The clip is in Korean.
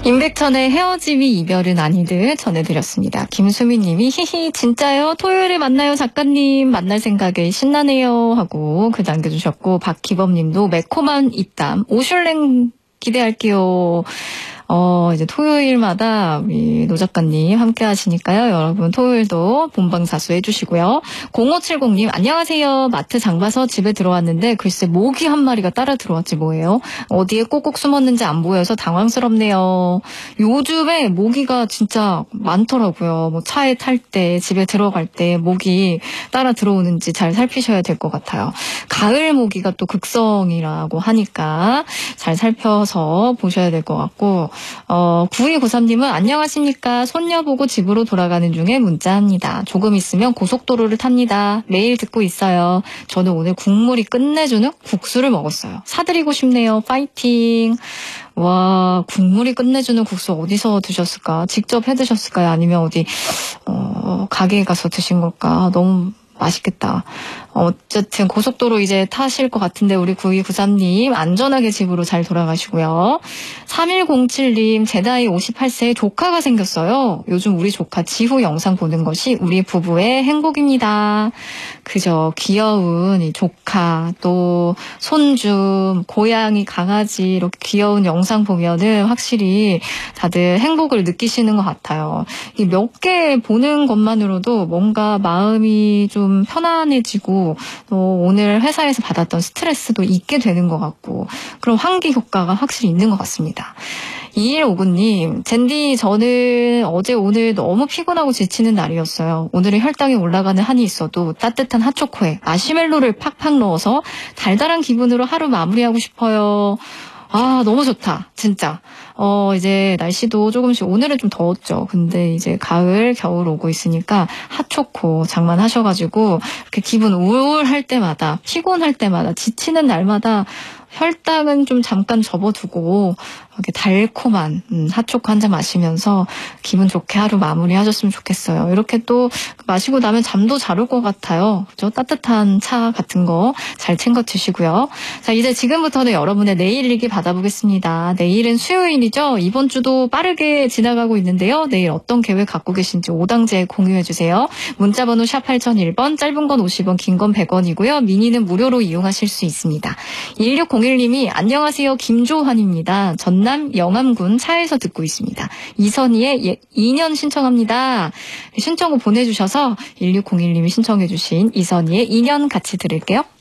임백천의 헤어짐이 이별은 아니듯 전해드렸습니다. 김수민님이 히히 진짜요? 토요일에 만나요 작가님. 만날 생각에 신나네요 하고 글 남겨주셨고, 박기범님도 매콤한 입담 오슐랭 기대할게요. 이제 토요일마다 우리 노 작가님 함께 하시니까요. 여러분 토요일도 본방사수 해주시고요. 0570님 안녕하세요. 마트 장 봐서 집에 들어왔는데 글쎄 모기 한 마리가 따라 들어왔지 뭐예요. 어디에 꼭꼭 숨었는지 안 보여서 당황스럽네요. 요즘에 모기가 진짜 많더라고요. 뭐 차에 탈 때, 집에 들어갈 때 모기 따라 들어오는지 잘 살피셔야 될 것 같아요. 가을 모기가 또 극성이라고 하니까 잘 살펴서 보셔야 될 것 같고, 9293님은 안녕하십니까. 손녀 보고 집으로 돌아가는 중에 문자합니다. 조금 있으면 고속도로를 탑니다. 매일 듣고 있어요. 저는 오늘 국물이 끝내주는 국수를 먹었어요. 사드리고 싶네요. 파이팅. 와, 국물이 끝내주는 국수 어디서 드셨을까? 직접 해 드셨을까요? 아니면 어디 가게에 가서 드신 걸까? 너무 맛있겠다. 어쨌든 고속도로 이제 타실 것 같은데 우리 9293님 안전하게 집으로 잘 돌아가시고요. 3107님 제 나이 58세에 조카가 생겼어요. 요즘 우리 조카 지후 영상 보는 것이 우리 부부의 행복입니다. 그저 귀여운 이 조카 또 손주 고양이 강아지 이렇게 귀여운 영상 보면은 확실히 다들 행복을 느끼시는 것 같아요. 이 몇 개 보는 것만으로도 뭔가 마음이 좀 편안해지고 또 오늘 회사에서 받았던 스트레스도 잊게 되는 것 같고 그런 환기 효과가 확실히 있는 것 같습니다. 2159님, 젠디 저는 어제 오늘 너무 피곤하고 지치는 날이었어요. 오늘은 혈당이 올라가는 한이 있어도 따뜻한 핫초코에 마시멜로를 팍팍 넣어서 달달한 기분으로 하루 마무리하고 싶어요. 아, 너무 좋다. 진짜. 이제 날씨도 조금씩 오늘은 좀 더웠죠. 근데 이제 가을, 겨울 오고 있으니까 핫초코 장만하셔가지고 이렇게 기분 우울할 때마다, 피곤할 때마다, 지치는 날마다 혈당은 좀 잠깐 접어두고 이렇게 달콤한 핫초코 한 잔 마시면서 기분 좋게 하루 마무리하셨으면 좋겠어요. 이렇게 또 마시고 나면 잠도 잘 올 것 같아요. 그죠? 따뜻한 차 같은 거 잘 챙겨 드시고요. 자, 이제 지금부터는 여러분의 내일 일기 받아보겠습니다. 내일은 수요일이죠. 이번 주도 빠르게 지나가고 있는데요. 내일 어떤 계획 갖고 계신지 오당제 공유해 주세요. 문자번호 샵 8001번, 짧은 건 50원, 긴 건 100원이고요. 미니는 무료로 이용하실 수 있습니다. 1601님이 안녕하세요. 김조환입니다. 전남 영암군 차에서 듣고 있습니다. 이선희의 2년 신청합니다. 신청곡 보내주셔서 1601님이 신청해 주신 이선희의 2년 같이 들을게요.